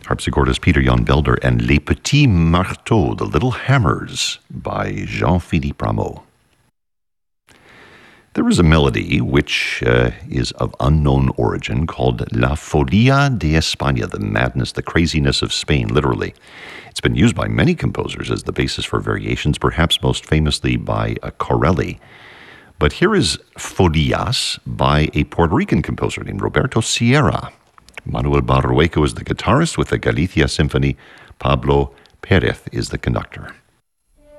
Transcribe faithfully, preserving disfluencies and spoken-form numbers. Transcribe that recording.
Harpsichordist Peter Jan Belder and Les Petits Marteaux, The Little Hammers, by Jean-Philippe Rameau. There is a melody which uh, is of unknown origin called La Folia de España, the madness, the craziness of Spain, literally. It's been used by many composers as the basis for variations, perhaps most famously by uh, Corelli. But here is Folias by a Puerto Rican composer named Roberto Sierra. Manuel Barrueco is the guitarist with the Galicia Symphony. Pablo Perez is the conductor.